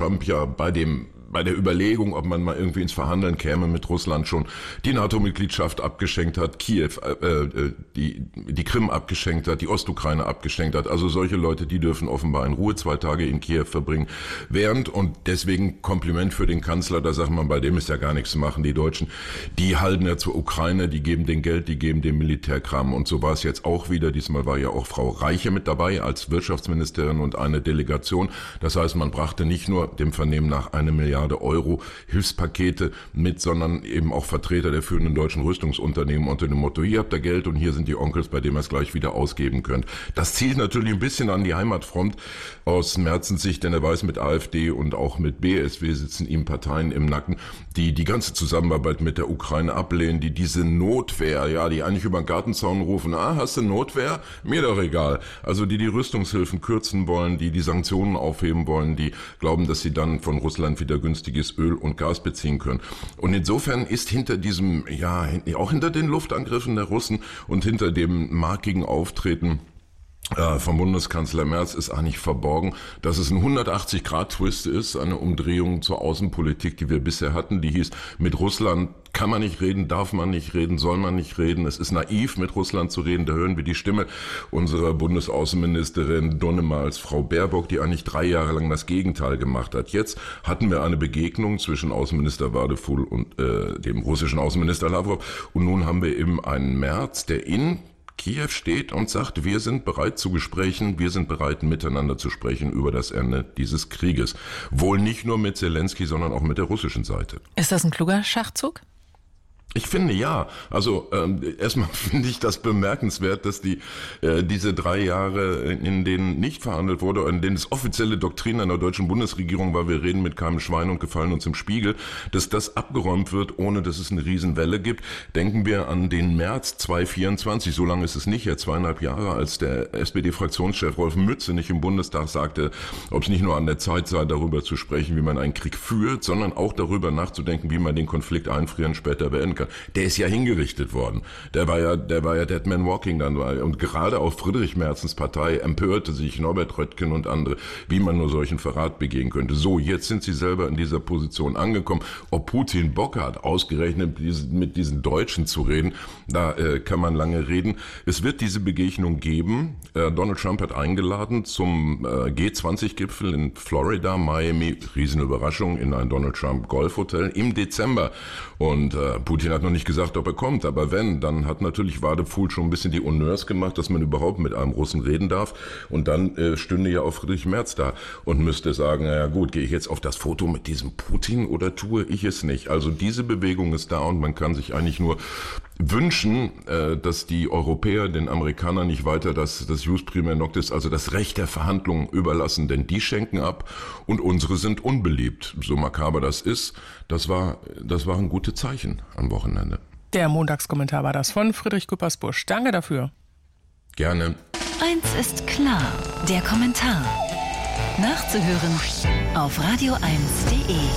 Trump ja bei der Überlegung, ob man mal irgendwie ins Verhandeln käme mit Russland, schon die NATO-Mitgliedschaft abgeschenkt hat, Kiew, die Krim abgeschenkt hat, die Ostukraine abgeschenkt hat. Also solche Leute, die dürfen offenbar in Ruhe 2 Tage in Kiew verbringen. Und deswegen Kompliment für den Kanzler, da sagt man, bei dem ist ja gar nichts zu machen. Die Deutschen, die halten ja zur Ukraine, die geben den Geld, die geben den Militärkram. Und so war es jetzt auch wieder. Diesmal war ja auch Frau Reiche mit dabei als Wirtschaftsministerin und eine Delegation. Das heißt, man brachte nicht nur dem Vernehmen nach 1 Milliarde Euro Hilfspakete mit, sondern eben auch Vertreter der führenden deutschen Rüstungsunternehmen unter dem Motto, hier habt ihr Geld und hier sind die Onkels, bei denen ihr es gleich wieder ausgeben könnt. Das zielt natürlich ein bisschen an die Heimatfront aus Merzens Sicht, denn er weiß, mit AfD und auch mit BSW sitzen ihm Parteien im Nacken, die die ganze Zusammenarbeit mit der Ukraine ablehnen, die diese Notwehr, ja, die eigentlich über den Gartenzaun rufen, hast du Notwehr? Mir doch egal. Also die Rüstungshilfen kürzen wollen, die Sanktionen aufheben wollen, die glauben, dass sie dann von Russland wieder günstiges Öl und Gas beziehen können. Und insofern ist hinter diesem, ja, auch hinter den Luftangriffen der Russen und hinter dem markigen Auftreten vom Bundeskanzler Merz ist eigentlich verborgen, dass es ein 180-Grad-Twist ist, eine Umdrehung zur Außenpolitik, die wir bisher hatten. Die hieß, mit Russland kann man nicht reden, darf man nicht reden, soll man nicht reden. Es ist naiv, mit Russland zu reden. Da hören wir die Stimme unserer Bundesaußenministerin Donnemals, Frau Baerbock, die eigentlich 3 Jahre lang das Gegenteil gemacht hat. Jetzt hatten wir eine Begegnung zwischen Außenminister Wadefuhl und dem russischen Außenminister Lavrov. Und nun haben wir eben einen Merz, der in Kiew steht und sagt, wir sind bereit zu Gesprächen, wir sind bereit miteinander zu sprechen über das Ende dieses Krieges. Wohl nicht nur mit Zelensky, sondern auch mit der russischen Seite. Ist das ein kluger Schachzug? Ich finde ja. Also erstmal finde ich das bemerkenswert, dass diese 3 Jahre, in denen nicht verhandelt wurde, in denen es offizielle Doktrin einer deutschen Bundesregierung war, wir reden mit keinem Schwein und gefallen uns im Spiegel, dass das abgeräumt wird, ohne dass es eine Riesenwelle gibt. Denken wir an den März 2024, so lange ist es nicht, ja 2,5 Jahre, als der SPD-Fraktionschef Rolf Mützenich im Bundestag sagte, ob es nicht nur an der Zeit sei, darüber zu sprechen, wie man einen Krieg führt, sondern auch darüber nachzudenken, wie man den Konflikt einfrieren, später beenden kann. Der ist ja hingerichtet worden. Der war ja Dead Man Walking dann. Und gerade auf Friedrich Merzens Partei empörte sich Norbert Röttgen und andere, wie man nur solchen Verrat begehen könnte. So, jetzt sind sie selber in dieser Position angekommen. Ob Putin Bock hat, ausgerechnet mit diesen Deutschen zu reden, da kann man lange reden. Es wird diese Begegnung geben. Donald Trump hat eingeladen zum G20-Gipfel in Florida, Miami. Riesenüberraschung in ein Donald Trump Golfhotel im Dezember. Und Putin hat noch nicht gesagt, ob er kommt, aber wenn, dann hat natürlich Wadefuhl schon ein bisschen die Honneurs gemacht, dass man überhaupt mit einem Russen reden darf. Und dann stünde ja auch Friedrich Merz da und müsste sagen, naja gut, gehe ich jetzt auf das Foto mit diesem Putin oder tue ich es nicht? Also diese Bewegung ist da und man kann sich eigentlich nur wünschen, dass die Europäer den Amerikanern nicht weiter das Jus Primae Noctis, also das Recht der Verhandlungen überlassen, denn die schenken ab und unsere sind unbeliebt. So makaber das ist, das waren gute Zeichen am Wochenende. Der Montagskommentar war das von Friedrich Küppersbusch. Danke dafür. Gerne. Eins ist klar, der Kommentar. Nachzuhören auf radio1.de.